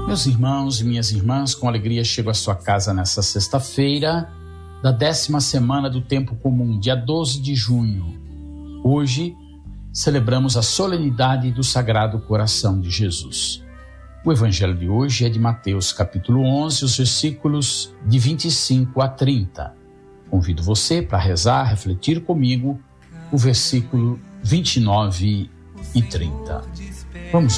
Meus irmãos e minhas irmãs, com alegria chego à sua casa nesta sexta-feira da 10ª semana do Tempo Comum, dia 12 de junho. Hoje celebramos a solenidade do Sagrado Coração de Jesus. O evangelho de hoje é de Mateus capítulo 11, os versículos de 25 a 30. Convido você para rezar, refletir comigo o versículo 29 e 30. Vamos